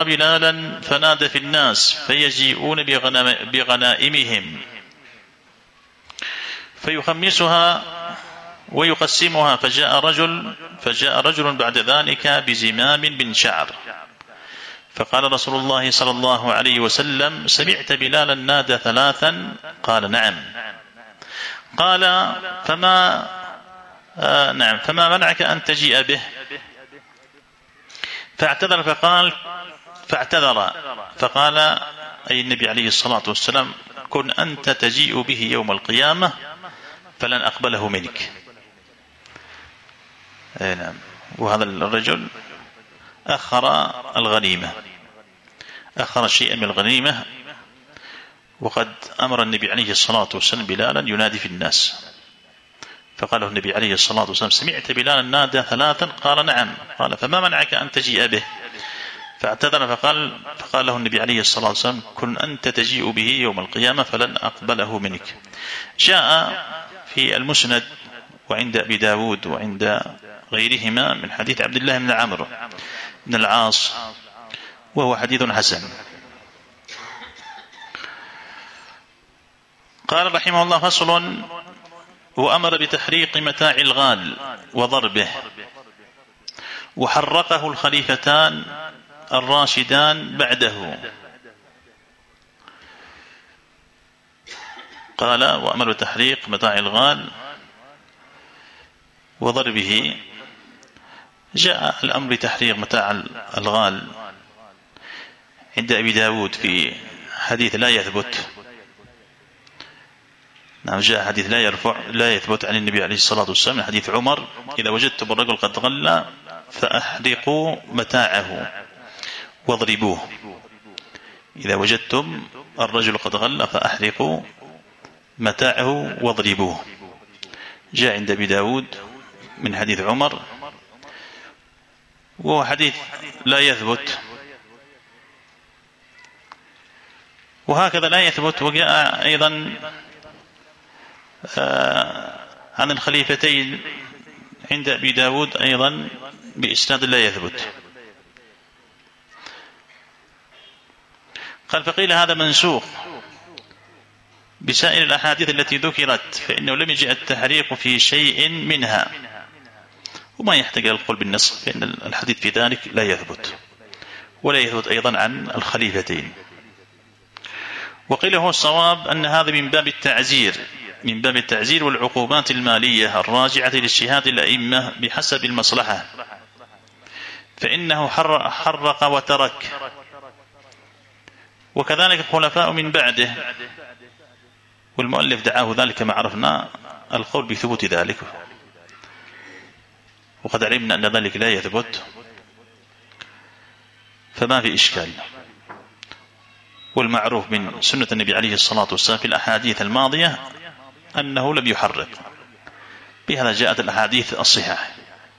بلالا فنادى في الناس فيجيئون بغنائمهم فيخمسها ويقسمها. فجاء رجل بعد ذلك بزمام من شعر فقال رسول الله صلى الله عليه وسلم: سمعت بلالا نادى ثلاثا؟ قال: نعم. قال: فما منعك أن تجيء به؟ فاعتذر فقال أي النبي عليه الصلاة والسلام: كن أنت تجيء به يوم القيامة فلن أقبله منك. نعم. وهذا الرجل أخر الغنيمة، أخر شيئا من الغنيمة، وقد أمر النبي عليه الصلاة والسلام بلالا ينادي في الناس، فقال النبي عليه الصلاة والسلام: سمعت بلالا نادى ثلاثا؟ قال: نعم. قال: فما منعك أن تجيء به؟ فاعتذر فقال له النبي عليه الصلاة والسلام: كن أنت تجيء به يوم القيامة فلن أقبله منك. جاء في المسند وعند أبي داود وعند غيرهما من حديث عبد الله بن عمرو بن العاص، وهو حديث حسن. قال رحمه الله: فصل: وأمر بتحريق متاع الغال وضربه، وحرقه الخليفتان الراشدان بعده. قال: وأمر بتحريق متاع الغال وضربه. جاء الأمر بتحريق متاع الغال عند أبي داود في حديث لا يثبت. نعم، جاء حديث لا يثبت عن النبي عليه الصلاة والسلام من حديث عمر: إذا وجدتم الرجل قد غل فأحرقوا متاعه واضربوه. إذا وجدتم الرجل قد غل فأحرقوا متاعه واضربوه. جاء عند أبي داود من حديث عمر، وهو حديث لا يثبت. وهكذا لا يثبت وجاء أيضا عن الخليفتين عند أبي داود أيضا بإسناد لا يثبت. قال: فقيل هذا منسوخ بسائر الأحاديث التي ذكرت، فإنه لم يجئ التحريق في شيء منها، وما يحتاج إلى القول بالنص، فإن الحديث في ذلك لا يثبت، ولا يثبت أيضا عن الخليفتين. وقيل هو الصواب أن هذا من باب التعزير والعقوبات المالية الراجعة لاجتهاد الأئمة بحسب المصلحة، فإنه حرق وترك، وكذلك الخلفاء من بعده. والمؤلف دعاه ذلك كما عرفنا القول بثبوت ذلك، وقد علمنا أن ذلك لا يثبت، فما في إشكال. والمعروف من سنة النبي عليه الصلاة والسلام في الأحاديث الماضية أنه لم يحرق، بهذا جاءت الأحاديث الصحاح.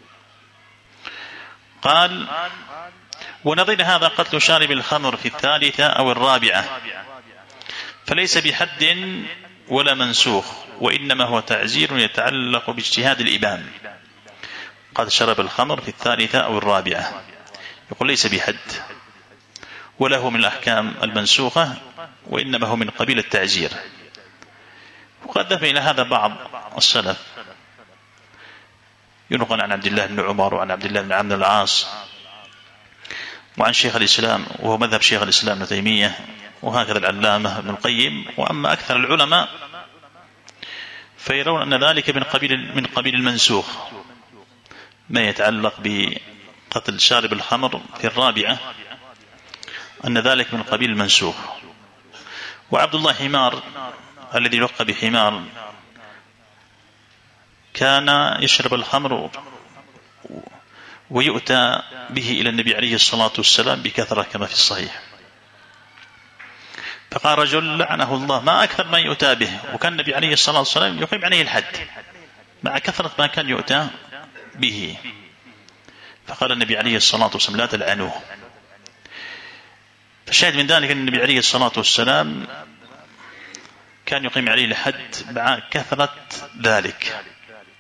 قال: ونظير هذا قتل شارب الخمر في الثالثة أو الرابعة، فليس بحد ولا منسوخ، وإنما هو تعزير يتعلق باجتهاد الإمام. قد شرب الخمر في الثالثة أو الرابعة، يقول ليس بحد ولا هو من الأحكام المنسوخة، وإنما هو من قبيل التعزير. وقد ذهب إلى هذا بعض السلف، ينقل عن عبد الله بن عمر وعن عبد الله بن عمرو بن العاص وعن شيخ الإسلام، وهو مذهب شيخ الإسلام ابن تيمية، وهكذا العلامة ابن القيم. وأما أكثر العلماء فيرون أن ذلك من قبيل المنسوخ، ما يتعلق بقتل شارب الخمر في الرابعة، أن ذلك من قبيل المنسوخ. وعبد الله حمار الذي لقب بحمار كان يشرب الخمر ويؤتى به إلى النبي عليه الصلاة والسلام بكثرة كما في الصحيح. فقال رجل لعنه الله: ما أكثر ما يؤتى به. وكان النبي عليه الصلاة والسلام يقيم عليه الحد مع كثرة ما كان يؤتى به. فقال النبي عليه الصلاة والسلام: لا تلعنوه. فالشاهد من ذلك أن النبي عليه الصلاة والسلام كان يقيم عليه الحد مع كثرة ذلك.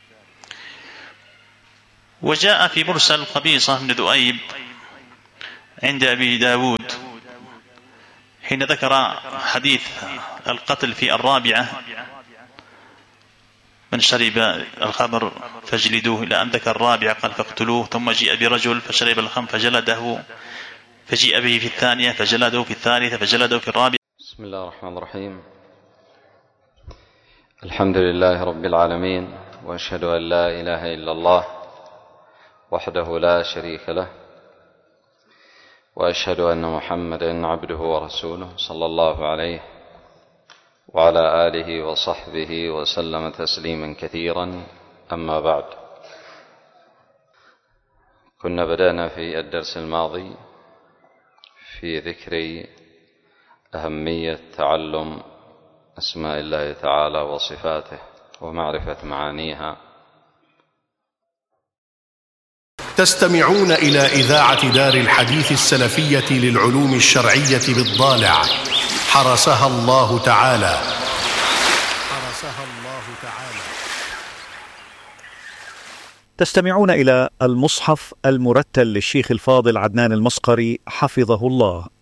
وجاء في مرسل قبيصة بن ذؤيب عند أبي داود حين ذكر حديث القتل في الرابعة: من شرب الخمر فاجلدوه، إلى أن ذكر الرابعة قال فاقتلوه. ثم جيء برجل فشرب الخمر فجلده، فجيء به في الثانية فجلده، في الثالثة فجلده، في الرابعة. بسم الله الرحمن الرحيم. الحمد لله رب العالمين، وأشهد أن لا إله إلا الله وحده لا شريك له، وأشهد أن محمدا عبده ورسوله صلى الله عليه وعلى آله وصحبه وسلم تسليما كثيرا. أما بعد، كنا بدأنا في الدرس الماضي في ذكر أهمية تعلم أسماء الله تعالى وصفاته ومعرفة معانيها. تستمعون إلى إذاعة دار الحديث السلفية للعلوم الشرعية بالضالع، حرسها الله تعالى. تستمعون إلى المصحف المرتل للشيخ الفاضل عدنان المصقري حفظه الله،